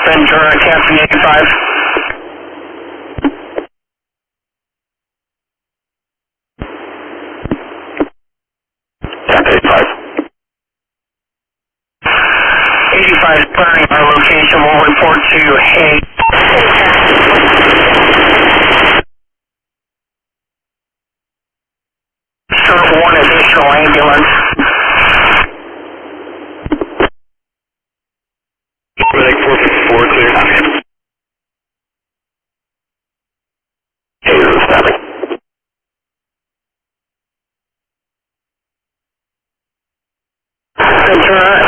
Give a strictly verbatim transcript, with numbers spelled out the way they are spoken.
Ventura, Captain eighty-five. Captain eighty-five. eighty-five is clearing our location. We'll report to Hay. Start one additional ambulance. Medic four fifty-four, clear. Hey, this is Savvy. Ventura,